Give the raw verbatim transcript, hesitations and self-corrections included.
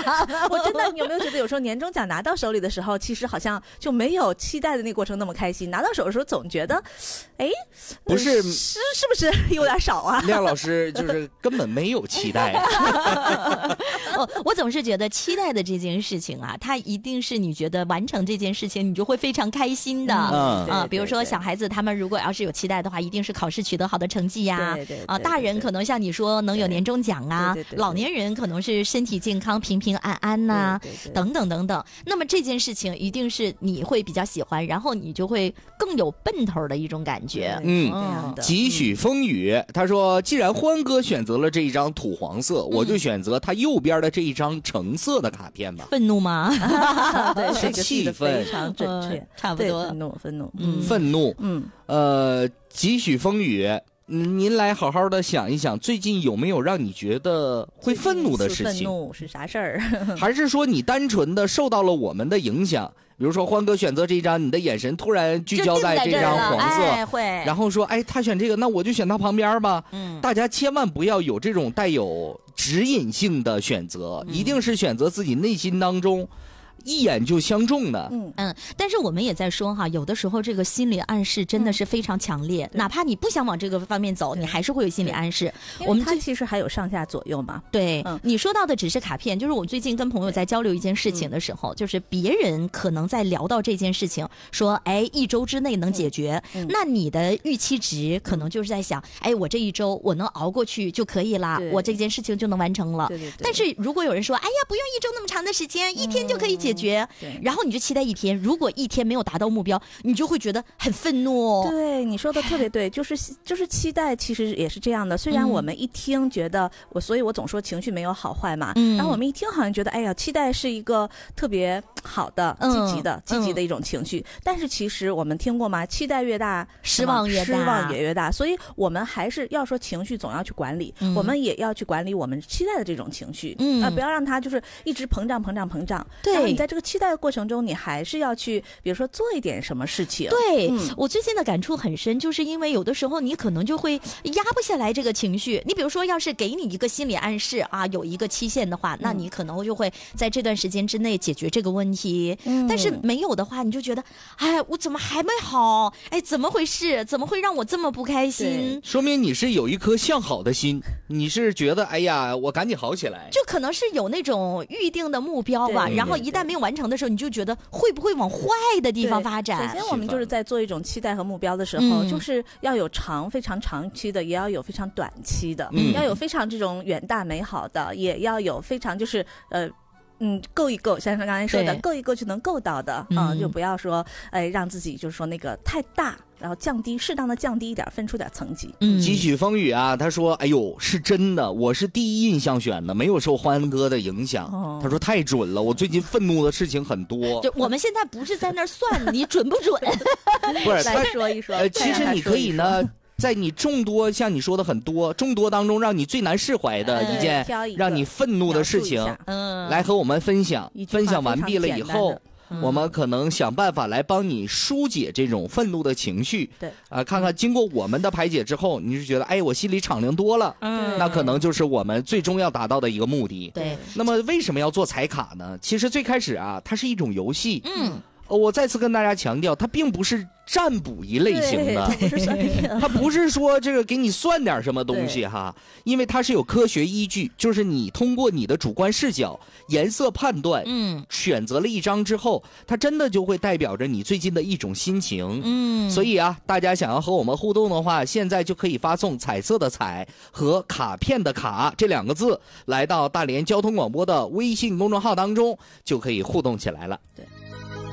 我真的，你有没有觉得有时候年终奖拿到手里的时候，其实好像就没有期待的那个过程那么开心？拿到手的时候总觉得，哎， 不是是是不是有点少啊？ 亮老师就是根本没有期待。 哦，我总是觉得期待的这件事情啊，它一定是你觉得完成这件事情，你就会非常开心的。 嗯啊，比如说小孩子他们如果要是有期待的话，一定是考试取得好的成绩呀。 对对对啊，大人可能像你说能有年终奖啊， 对对对对老年人可能是身体健康、平平安安呐、 对对对等等等等。那么这件事情一定是你会比较喜欢，然后你就会更有奔头的一种感觉。 嗯这样的几许风雨，他说既然欢哥选择了这一张土黄色，我就选择他右边的这一张橙色的卡片吧。 愤怒吗？ 对， 是这个记得气氛非常准确， 嗯差不多对愤怒，愤怒，嗯愤怒， 嗯， 呃，几许风雨，嗯您来好好的想一想，最近有没有让你觉得会愤怒的事愤情？ 怒是啥事儿？ 还是说你单纯的受到了我们的影响？比如说欢哥选择这张，你的眼神突然聚焦在这张黄色， 哎、会， 然后说，哎，他选这个，那我就选他旁边吧。 嗯， 大家千万不要有这种带有指引性的选择，一定是选择自己内心当中一眼就相中的。 嗯嗯，但是我们也在说哈，有的时候这个心理暗示真的是非常强烈，哪怕你不想往这个方面走，你还是会有心理暗示。我们它其实还有上下左右嘛。 对、 嗯、 你说到的只是卡片，就是我最近跟朋友在交流一件事情的时候，嗯、就是别人可能在聊到这件事情，说哎一周之内能解决，嗯、那你的预期值可能就是在想，哎我这一周我能熬过去就可以啦，我这件事情就能完成了。 对对对。 但是如果有人说，哎呀不用一周那么长的时间，一天就可以解决， 嗯、 然后你就期待一天，如果一天没有达到目标，你就会觉得很愤怒。 对，你说的特别对，就是就是期待其实也是这样的。虽然我们一听觉得我，所以我总说情绪没有好坏嘛。嗯。然后我们一听好像觉得，哎呀，期待是一个特别好的、积极的、积极的一种情绪。但是其实我们听过吗？期待越大， 失望越大， 失望也越大。所以我们还是要说情绪总要去管理，我们也要去管理我们期待的这种情绪。嗯。啊，不要让它就是一直膨胀、膨胀、膨胀。 对。 然后你在这个期待的过程中，你还是要去，比如说做一点什么事情。 对、嗯、我最近的感触很深，就是因为有的时候你可能就会压不下来这个情绪。你比如说，要是给你一个心理暗示啊，有一个期限的话，那你可能就会在这段时间之内解决这个问题。嗯、但是没有的话，你就觉得，哎，我怎么还没好？哎，怎么回事？怎么会让我这么不开心？ 说明你是有一颗向好的心，你是觉得，哎呀，我赶紧好起来。 就可能是有那种预定的目标吧，然后一旦没有完成的时候，你就觉得会不会往坏的地方发展。 首先我们就是在做一种期待和目标的时候、嗯、就是要有长非常长期的，也要有非常短期的、嗯、要有非常这种远大美好的，也要有非常就是呃嗯，够一够，像刚才说的，够一够就能够到的啊、嗯呃，就不要说，哎，让自己就是说那个太大，然后降低，适当的降低一点，分出点层级。 嗯，几许风雨啊，他说，哎呦，是真的，我是第一印象选的，没有受欢哥的影响。哦、他说太准了，我最近愤怒的事情很多。 就我们现在不是在那儿算你准不准， 不是来说一说。 呃，其实你可以呢。在你众多像你说的很多众多当中，让你最难释怀的一件让你愤怒的事情，嗯，来和我们分享。分享完毕了以后，嗯、我们可能想办法来帮你疏解这种愤怒的情绪。 对， 啊、呃，看看经过我们的排解之后，你是觉得，哎，我心里敞亮多了，嗯，那可能就是我们最终要达到的一个目的。 对。 那么为什么要做彩卡呢？其实最开始啊，它是一种游戏。 嗯。 我再次跟大家强调，它并不是占卜一类型的， 不是算命它不是说这个给你算点什么东西哈，因为它是有科学依据，就是你通过你的主观视角、颜色判断，嗯，选择了一张之后，它真的就会代表着你最近的一种心情，嗯，所以啊，大家想要和我们互动的话，现在就可以发送彩色的彩和卡片的卡这两个字来到大连交通广播的微信公众号当中，就可以互动起来了。 对。